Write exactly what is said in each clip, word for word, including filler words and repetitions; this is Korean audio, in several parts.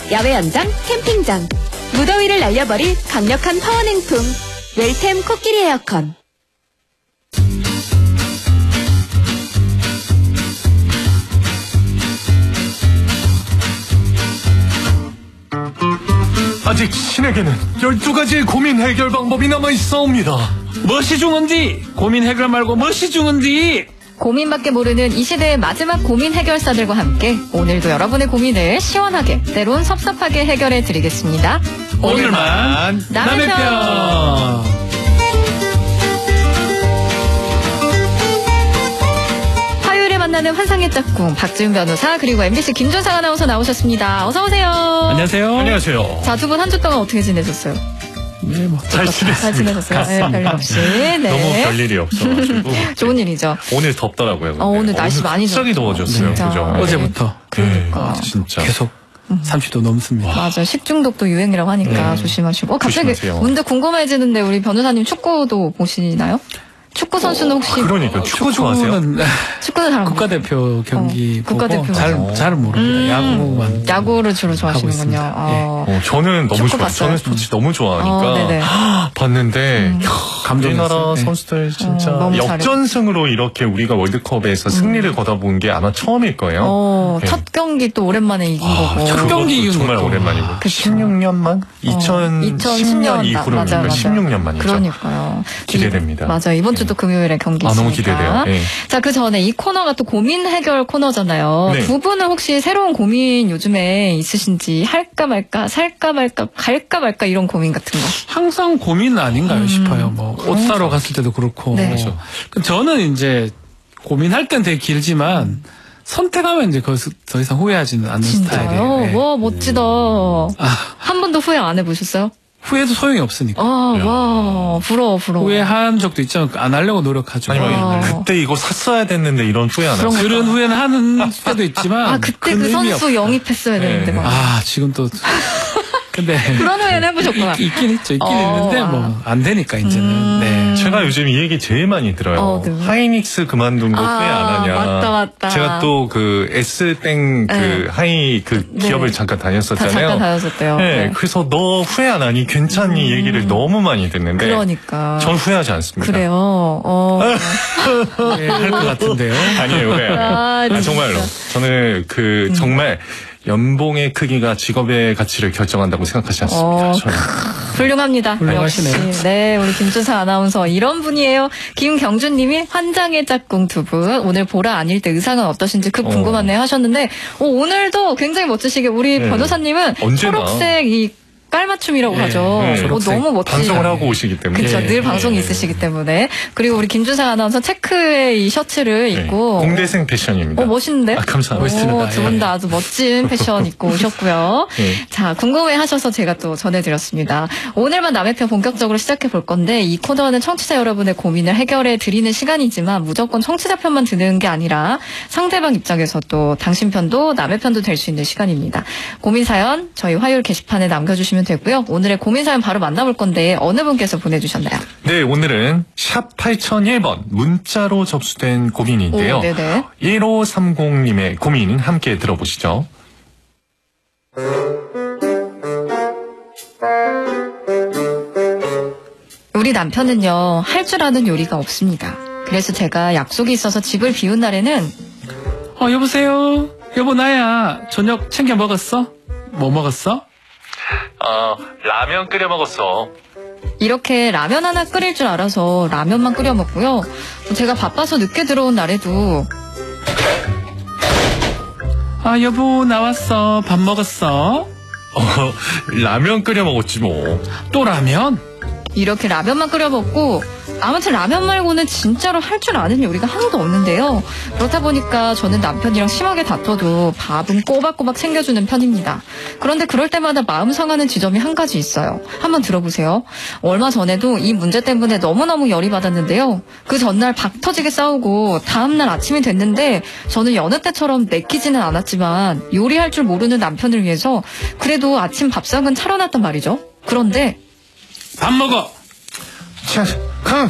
야외 연장, 캠핑장, 무더위를 날려버릴 강력한 파워 냉풍, 웰템 코끼리 에어컨. 아직 신에게는 열두 가지의 고민 해결 방법이 남아있사옵니다. 무엇이 중은디? 고민 해결 말고 무엇이 중은디? 고민밖에 모르는 이 시대의 마지막 고민 해결사들과 함께 오늘도 여러분의 고민을 시원하게, 때론 섭섭하게 해결해 드리겠습니다. 오늘만 남의 편. 만나는 환상의 짝꿍 박지훈 변호사, 그리고 엠비씨 김준상 아나운서 나오셨습니다. 어서 오세요. 안녕하세요. 안녕하세요. 자, 두 분 한 주 동안 어떻게 지내셨어요? 네, 뭐 잘 지냈습니다. 잘 지내셨어요? 네, 별일 없이. 네. 너무 별일이 없어가지고. 좋은 일이죠. 오늘 덥더라고요. 어, 오늘 날씨 많이 갑자기 더워졌어요. 진짜. 그죠? 네. 어제부터. 그러니까. 네, 진짜. 계속 삼십 도 넘습니다. 맞아요. 식중독도 유행이라고 하니까 네. 조심하시고. 어, 갑자기 조심하세요. 문득 궁금해지는데 우리 변호사님 축구도 보시나요? 축구 선수는 혹시 그러니까 축구 좋아하세요? 축구는 축구는 잘 안 국가대표 경기 어, 보고 국가대표 잘, 맞아. 잘 모릅니다. 음, 야구만. 야구를 주로 좋아하시는군요. 있습니다. 어. 어, 저는 너무 축구 좋아요. 봤어요? 저는 스포츠 너무 좋아하니까 어, 네네. 봤는데 음. 이야, 감동이었어요. 우리나라 네. 선수들 진짜 어, 너무 역전승으로 이렇게 우리가 월드컵에서 승리를 거둬본 게 아마 처음일 거예요. 어, 네. 첫 경기 또 오랜만에 이긴 아, 거고. 첫 그것도 경기 이긴 정말 것도. 오랜만이고. 그쵸. 십육 년 만? 이천십 년 이후로 맞아, 맞아. 십육 년 만이죠. 그러니까요. 기대됩니다. 이, 맞아요. 이번 주도 금요일에 경기 아, 있으니까. 너무 기대돼요. 네. 자, 그 전에 이 코너가 또 고민 해결 코너잖아요. 네. 두 분은 혹시 새로운 고민 요즘에 있으신지, 할까 말까, 살까 말까, 갈까 말까 이런 고민 같은 거. 항상 고민 아닌가요 음. 싶어요. 뭐 옷 사러 갔을 때도 그렇고. 네. 그렇죠. 그 저는 이제 고민할 땐 되게 길지만 선택하면 이제 거기서 더 이상 후회하지는 않는 스타일이에요. 진짜요? 네. 와, 멋지다. 아, 한 번도 후회 안 해보셨어요? 후회도 소용이 없으니까. 아, 와, 부러워, 부러워. 후회한 적도 있지만 안 하려고 노력하죠. 아니면 어. 그때 이거 샀어야 됐는데 이런 후회 안 그런 하세요? 그런 후회는 하는 때도 있지만. 아, 그때 큰 그 의미 선수 없어요. 영입했어야 네. 되는데. 막. 아, 지금 또. 근데. 그런 후회는 해보셨구나. 있, 있긴 있죠. 있긴 어, 있는데, 아. 뭐, 안 되니까, 이제는. 음. 네. 제가 요즘 이 얘기 제일 많이 들어요. 어, 네. 하이닉스 그만둔 거 아, 후회 안 하냐. 맞다, 맞다. 제가 또 그 S땡 그 네. 하이 그 네. 기업을 잠깐 다 다녔었잖아요. 잠깐 다녔었대요. 네, 네. 그래서 너 후회 안 하니 괜찮니 음. 얘기를 너무 많이 듣는데 그러니까. 전 후회하지 않습니다. 그래요. 어. 네, 할 것 같은데요. 아니에요, 후회 안 해요. 아, 아, 진짜. 정말로. 저는 그 정말 연봉의 크기가 직업의 가치를 결정한다고 생각하지 않습니다. 어, 저는. 훌륭합니다. 훌륭하시네요. 역시. 네, 우리 김준상 아나운서 이런 분이에요. 김경준님이 환장의 짝꿍 두 분. 오늘 보라 아닐 때 의상은 어떠신지 급 어. 궁금하네요 하셨는데, 오, 오늘도 굉장히 멋지시게 우리 네. 변호사님은 언제나. 초록색 이 깔맞춤이라고 네, 하죠. 네. 오, 초록색 너무 멋지시죠. 방송을 하고 오시기 때문에. 그렇죠. 네. 늘 방송이 네. 있으시기 때문에. 그리고 우리 김준상 아나운서 체크의 이 셔츠를 네. 입고. 공대생 패션입니다. 어, 멋있는데요? 아, 감사합니다. 멋있습니다. 두 분 다 아주 멋진 패션 입고 오셨고요. 네. 자, 궁금해 하셔서 제가 또 전해드렸습니다. 오늘만 남의 편 본격적으로 시작해 볼 건데, 이 코너는 청취자 여러분의 고민을 해결해 드리는 시간이지만 무조건 청취자 편만 듣는 게 아니라 상대방 입장에서 또 당신 편도 남의 편도 될 수 있는 시간입니다. 고민 사연 저희 화요일 게시판에 남겨주시면 되고요. 오늘의 고민 사연 바로 만나볼 건데 어느 분께서 보내주셨나요? 네, 오늘은 샵 팔공공일 번 문자로 접수된 고민인데요. 오, 네네. 일오삼공님의 고민 함께 들어보시죠. 우리 남편은요, 할 줄 아는 요리가 없습니다. 그래서 제가 약속이 있어서 집을 비운 날에는 어, 여보세요? 여보, 나야. 저녁 챙겨 먹었어? 뭐 먹었어? 아, 라면 끓여 먹었어. 이렇게 라면 하나 끓일 줄 알아서 라면만 끓여 먹고요. 제가 바빠서 늦게 들어온 날에도 아, 여보, 나왔어. 밥 먹었어? 어, 라면 끓여 먹었지 뭐. 또 라면? 이렇게 라면만 끓여 먹고, 아무튼 라면 말고는 진짜로 할 줄 아는 요리가 하나도 없는데요. 그렇다 보니까 저는 남편이랑 심하게 다퉈도 밥은 꼬박꼬박 챙겨주는 편입니다. 그런데 그럴 때마다 마음 상하는 지점이 한 가지 있어요. 한번 들어보세요. 얼마 전에도 이 문제 때문에 너무너무 열이 받았는데요. 그 전날 박 터지게 싸우고 다음날 아침이 됐는데 저는 여느 때처럼 내키지는 않았지만 요리할 줄 모르는 남편을 위해서 그래도 아침 밥상은 차려놨단 말이죠. 그런데 밥 먹어! 자, 흥!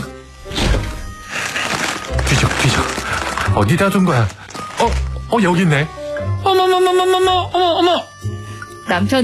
뒤져, 뒤져. 어디다 둔 거야? 어, 어, 여기 있네. 어머머머머머머, 어머, 어머! 남편